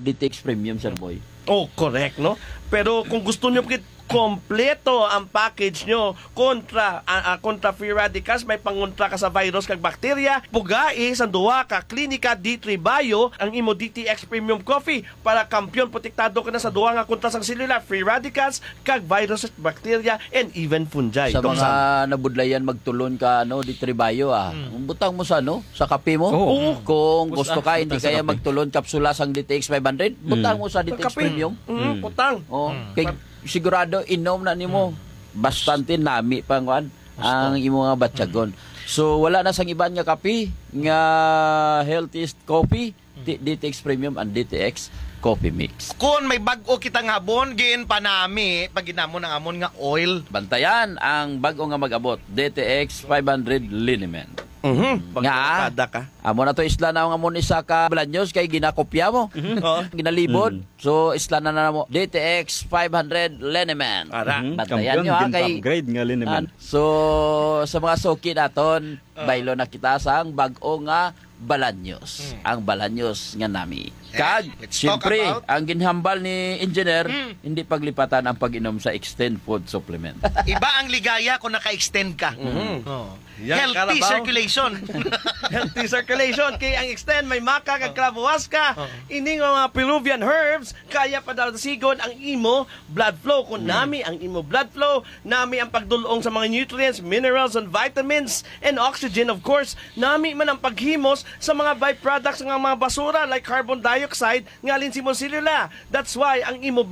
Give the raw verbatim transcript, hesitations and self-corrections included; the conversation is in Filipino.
D T X Premium, Sir Boy. Oh, correct, no? Pero kung gusto nyo kompleto ang package nyo kontra uh, uh, kontra free radicals, may pangontra ka sa virus kag bakterya, pugai sa duwa ka klinika D three Bio ang imo D T X Premium Coffee para kampiyon protektado ka na sa duwa nga kontra sang cellular free radicals kag virus at bakterya and even fungi. Sa Dok mga Sam. nabudlayan magtulon ka ano D three Bio ah. Hmm. Butang mo sa ano sa kape mo. Oo. Kung Bus- gusto ah, ka hindi butang sa kaya kape. magtulon kapsula sang D T X five hundred, butang mo sa D T X Kape. Premium. Mm, putang. Oh, kay sigurado inom na nimo. Bastante nami pangwan ang imo nga batyagon. So wala na sang iban nga kape nga healthiest coffee, D- DTX Premium and D T X Coffee Mix. Kung may bag-o kita nga abon, giin pa nami, pag ginamon ang amon nga oil. Bantayan ang bag-o nga mag-abot, D T X five hundred Liniment. Mhm. Nga. Pagkakada ka. Amo na to isla na nga mo isa ka Blanyos kay ginakopya mo. Oo. Ginalibod. So isla na na mo D T X five hundred Liniment. Ara. Mhm. Bantayan Kampiyon, nyo ha gin kay upgrade nga liniment. Ah, so sa mga suki naton, baylo na kita sang bag-o nga Balanyos. Ang Balanyos nga nami. Kag, let's talk siyempre, about- ang ginhambal ni engineer, hindi paglipatan ang pag-inom sa Extend Food Supplement. Iba ang ligaya kung naka-extend ka. Oh. Yan, Healthy Carabao. circulation. Healthy circulation. Kay ang extend may maka kag clavuasca. Ining mga Peruvian herbs kaya pa daw sigon ang imo blood flow. Kung nami ang imo blood flow, nami ang pagdulong sa mga nutrients, minerals, and vitamins, and oxygen of course. Nami man ang paghimos sa mga byproducts ng mga basura like carbon dioxide ngalin si mo selula. That's why ang imo